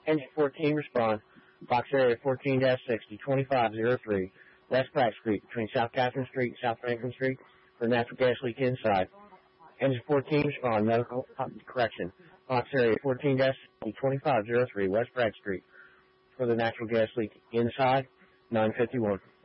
Engine 14, respond. Fox area 14-60-2503, West Pratt Street, between South Catherine Street and South Franklin Street, for a natural gas leak inside. Engine 14, respond. Medical correction. Fox area 14-60-2503, West Pratt Street, for the natural gas leak inside, 951.